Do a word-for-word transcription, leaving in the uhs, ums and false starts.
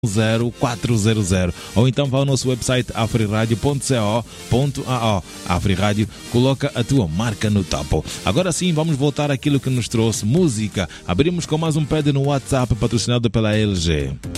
zero quatro zero zero ou então vá ao nosso website afriradio ponto co ponto a o. Afriradio, coloca a tua marca no topo. Agora sim, vamos voltar àquilo que nos trouxe música. Abrimos com mais um pad no WhatsApp patrocinado pela L G.